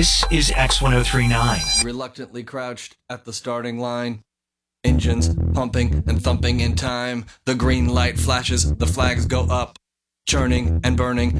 This is X1039. Reluctantly crouched at the starting line. Engines pumping and thumping in time. The green light flashes, the flags go up. Churning and burning